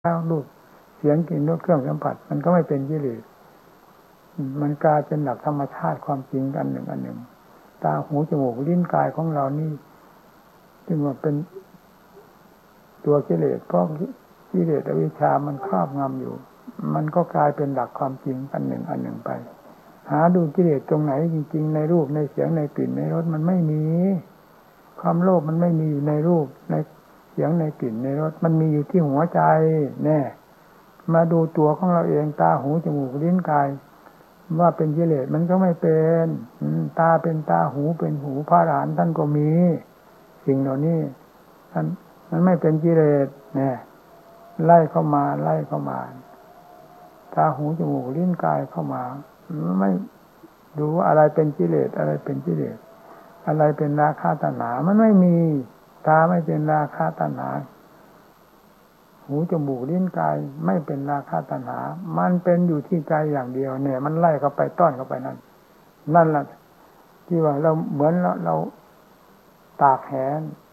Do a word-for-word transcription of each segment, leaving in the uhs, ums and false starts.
แล้วรูปเสียงกลิ่นรสเครื่องสัมผัสมันก็ไม่เป็นกิเลสมันกลายเป็นหลักธรรมชาติความจริงอันหนึ่งอันหนึ่งตาหูจมูกลิ้นกายของเรานี่จึงว่าเป็นตัวกิเลสเพราะกิเลสอวิชชามันครอบงำอยู่มันก็กลายเป็นหลักความจริงอันหนึ่งอันหนึ่งไปหาดูกิเลสตรงไหนจริงๆในรูปในเสียงในกลิ่นในรสมันไม่มีความโลภมันไม่มีอยู่ในรูปในเสียงในกลิ่นในรสมันมีอยู่ที่หัวใจแน่มาดูตัวของเราเองตาหูจมูกลิ้นกายว่าเป็นกิเลสมันก็ไม่เป็นตาเป็นตาหูเป็นหูพระอรหันต์ท่านก็มีสิ่งเหล่านี้ท่านมันไม่เป็นกิเลสเนี่ยไล่เข้ามาไล่เข้ามาตาหูจมูกลิ้นกายเข้ามาไม่ดูว่าอะไรเป็นกิเลสอะไรเป็นกิเลสอะไรเป็นราคะตัณหามันไม่มีตาไม่เป็นราคะตัณหาหูจมูกลิ้นกายไม่เป็นราคะตัณหามันเป็นอยู่ที่ใจอย่างเดียวเนี่ยมันไล่เข้าไปต้อนเข้าไปนั่นนั่นแหละที่ว่าเราเหมือนเราเราตากแห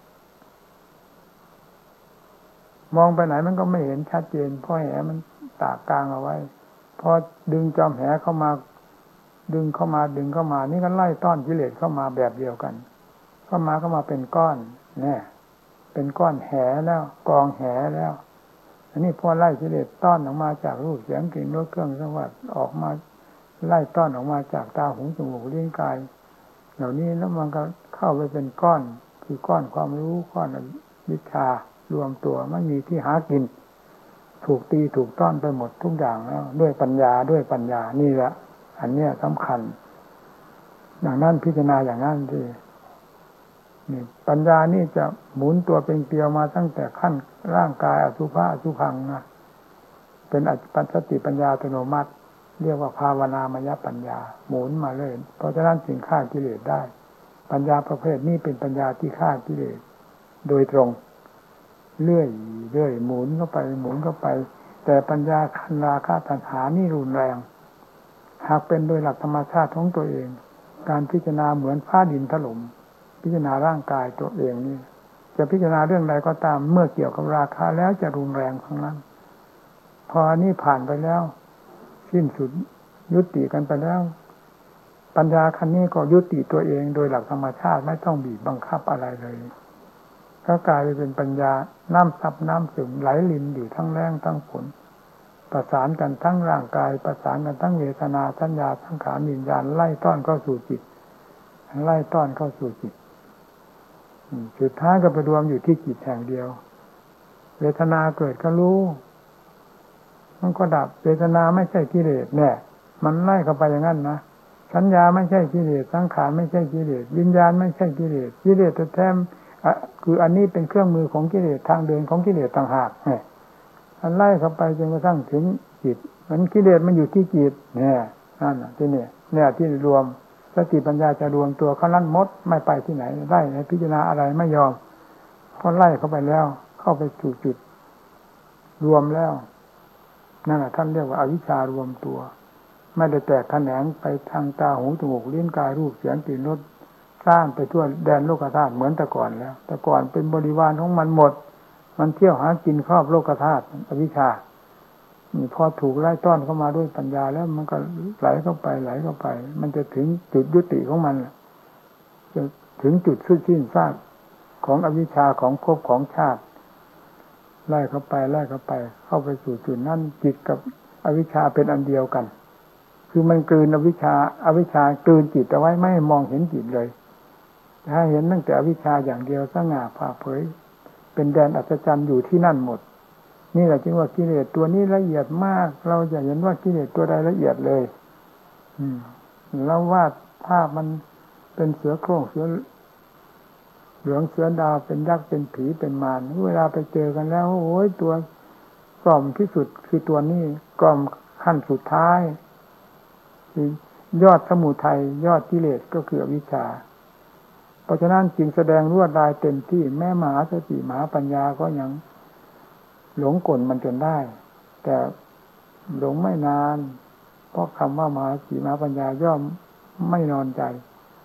มองไปไหนมันก็ไม่เห็นชัดเจนเพราะแหมันตากกลางเอาไว้พอดึงจอมแหเข้ามาดึงเข้ามาดึงเข้ามานี่ก็ไล่ต้อนกิเลสเข้ามาแบบเดียวกันเข้ามาก็มาเป็นก้อนเนี่ยเป็นก้อนแหแล้วกองแหแล้วอันนี้พอไล่กิเลสต้อนออกมาจากรูปเสียงกลิ่นรสเครื่องสัมผัสออกมาไล่ต้อนออกมาจากตาหูจมูกลิ้นกายเหล่านี้แล้วมันก็เข้าไปเป็นก้อนคือก้อนความรู้ก้อนวิชารวมตัวไม่มีที่หากินถูกตีถูกต้อนไปหมดทุกอย่างแล้วด้วยปัญญาด้วยปัญญานี่แหละอันเนี้ยสำคัญอย่างนั้นพิจารณาอย่างนั้นที่นี่ปัญญานี่จะหมุนตัวเป็นเกลียวมาตั้งแต่ขั้นร่างกายอสุภะอสุภังนะเป็นปัญสติปัญญาอัตโนมัติเรียกว่าภาวนามยปัญญาหมุนมาเลยเพราะฉะนั้นจึงฆ่ากิเลสได้ปัญญาประเภทนี้เป็นปัญญาที่ฆ่ากิเลสโดยตรงเลื่อยเลื่อยหมุนเข้าไปหมุนเข้าไปแต่ปัญญาขันราคะตัณหานี่รุนแรงหากเป็นโดยหลักธรรมชาติของตัวเองการพิจารณาเหมือนฟ้าดินถล่มพิจารณาร่างกายตัวเองนี่จะพิจารณาเรื่องใดก็ตามเมื่อเกี่ยวกับราคะแล้วจะรุนแรงทั้งนั้นพอนี้ผ่านไปแล้วสิ้นสุดยุติกันไปแล้วปัญญาคันนี้ก็ยุติตัวเองโดยหลักธรรมชาติไม่ต้องบีบบังคับอะไรเลยก็กลายไปเป็นปัญญาน้ำซับน้ำซึมไหลลินอยู่ทั้งแรงทั้งฝนประสานกันทั้งร่างกายประสานกันทั้งเวทนาสัญญาสังขารวิญญาณไล่ต้อนเข้าสู่จิตไล่ต้อนเข้าสู่จิตสุดท้ายก็ไปรวมอยู่ที่จิตแห่งเดียวเวทนาเกิดก็รู้มันก็ดับเวทนาไม่ใช่กิเลสเนี่ยมันไล่เข้าไปอย่างนั้นนะสัญญาไม่ใช่กิเลสสังขารไม่ใช่กิเลสวิญญาณไม่ใช่กิเลสกิเลสแท้ๆคืออันนี้เป็นเครื่องมือของกิเลสทางเดินของกิเลสต่างหากเนี่ยมันไล่เข้าไปจนกระทั่งถึงจิตมันกิเลสมันอยู่ที่จิตเนี่ยนั่นน่ะที่นี่เนี่ยที่รวมสติปัญญาจะรวมตัวเขาลั่นมดไม่ไปที่ไหนไล่พิจารณาอะไรไม่ยอมพอไล่เข้าไปแล้วเข้าไปสู่จุดรวมแล้วนั่นแหละท่านเรียกว่าอวิชชารวมตัวไม่ได้แตกแขนงไปทางตาหูจมูกลิ้นกายรูปเสียงกลิ่นรสสร้างไปทั่วแดนโลกธาตุเหมือนแต่ก่อนแล้วแต่ก่อนเป็นบริวารของมันหมดมันเที่ยวหากินครอบโลกธาตุอวิชชานี่พอถูกไล่ต้อนเข้ามาด้วยปัญญาแล้วมันก็ไหลเข้าไปไหลเข้าไปมันจะถึงจุดยุติของมันจะถึงจุดสิ้นซากของอวิชชาของภพของชาติไล่เข้าไปไล่เข้าไปเข้าไปสู่จุดนั้นจิตกับอวิชชาเป็นอันเดียวกันคือมันกลืนอวิชชาอวิชชากลืนจิตเอาไว้ไม่มองเห็นจิตเลยถ้าเห็นตั้งแต่อวิชชาอย่างเดียวสง่าผ่าเผยเป็นแดนอัศจรรย์อยู่ที่นั่นหมดนี่แหละจึงว่ากิเลสตัวนี้ละเอียดมากเราจะเห็นว่ากิเลสตัวใดละเอียดเลยอืมแล้ววาดภาพมันเป็นเสือโคร่งเสือเหลืองเสือดาวเป็นยักษ์เป็นผีเป็นมารเวลาไปเจอกันแล้วโอ้ยตัวกล่อมที่สุดคือตัวนี้กล่อมขั้นสุดท้ายคือยอดสมุทัยยอดกิเลสก็คืออวิชชาเพราะฉะนั้นจึงแสดงรวดลายเต็มที่แม่มหาสติมหาปัญญาก็ยังหลงกลมันจนได้แต่หลงไม่นานเพราะคำว่ามหาสติมหาปัญญาย่อมไม่นอนใจ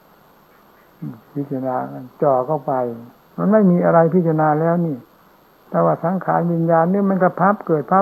พิจารณาจ่อเข้าไปมันไม่มีอะไรพิจารณาแล้วนี่แต่ว่าสังขารวิญญาณนี่มันก็พับเกิดพับ